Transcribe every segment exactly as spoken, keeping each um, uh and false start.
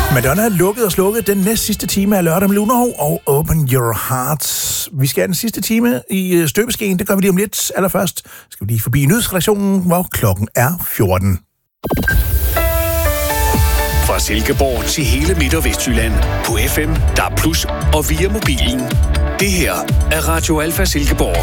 Madonna er lukket og slukket den næste sidste time af Lørdag med Lunderhov og Open Your Hearts. Vi skal have den sidste time i støbeskeen. Det gør vi lige om lidt. Allerførst skal vi lige forbi nyhedsredaktionen, hvor klokken er fjorten. Fra Silkeborg til hele Midt- og Vestjylland på F M, D A B plus og via mobilen. Det her er Radio Alfa Silkeborg.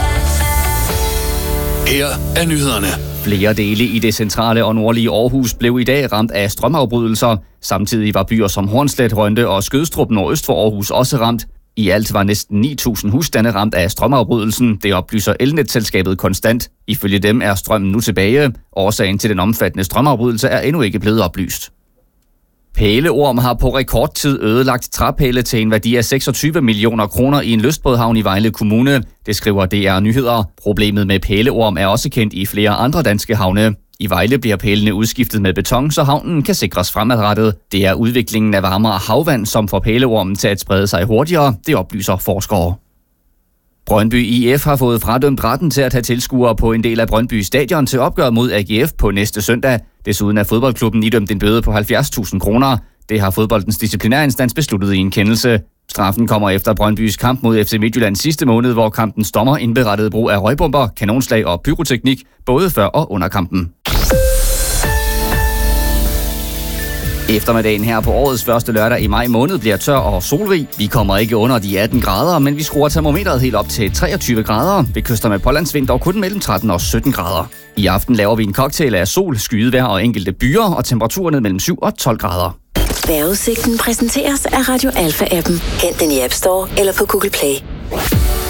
Her er nyhederne. Flere dele i det centrale og nordlige Aarhus blev i dag ramt af strømafbrydelser. Samtidig var byer som Hornslet, Rønde og Skødstrup nordøst for Aarhus også ramt. I alt var næsten ni tusind husstande ramt af strømafbrydelsen. Det oplyser elnetselskabet Konstant. Ifølge dem er strømmen nu tilbage. Årsagen til den omfattende strømafbrydelse er endnu ikke blevet oplyst. Pæleorm har på rekordtid ødelagt træpæle til en værdi af seksogtyve millioner kroner i en lystbådhavn i Vejle Kommune. Det skriver D R Nyheder. Problemet med pæleorm er også kendt i flere andre danske havne. I Vejle bliver pælene udskiftet med beton, så havnen kan sikres fremadrettet. Det er udviklingen af varmere havvand, som får pæleormen til at sprede sig hurtigere. Det oplyser forskere. Brøndby I F har fået fradømt retten til at have tilskuere på en del af Brøndby Stadion til opgør mod A G F på næste søndag. Desuden er fodboldklubben idømt en bøde på halvfjerds tusind kroner. Det har fodboldens disciplinærinstans besluttet i en kendelse. Straffen kommer efter Brøndbys kamp mod F C Midtjylland sidste måned, hvor kampens dommer indberettede brug af røgbomber, kanonslag og pyroteknik, både før og under kampen. Eftermiddagen her på årets første lørdag i maj måned bliver tør og solrig. Vi kommer ikke under de atten grader, men vi skruer termometeret helt op til treogtyve grader. Ved kyster med pålandsvind dog kun mellem tretten og sytten grader. I aften laver vi en cocktail af sol, skydevejr og enkelte byer, og temperaturen mellem syv og tolv grader. Vejrudsigten præsenteres af Radio Alfa-appen. Hent den i App Store eller på Google Play.